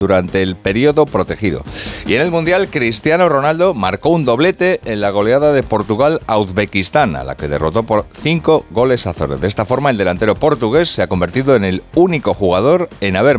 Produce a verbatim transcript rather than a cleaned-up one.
durante el periodo protegido. Y en el Mundial, Cristiano Ronaldo marcó un doblete en la goleada de Portugal a Uzbekistán, a la que derrotó por cinco goles a cero. De esta forma, el delantero portugués se ha convertido en el único jugador en haber